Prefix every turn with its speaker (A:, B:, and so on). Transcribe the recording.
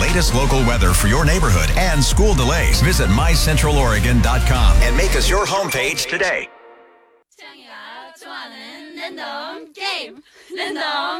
A: latest local weather for your neighborhood and school delays. Visit mycentraloregon.com and make us your homepage today.
B: 창이가 좋아하는 랜덤 게임 랜덤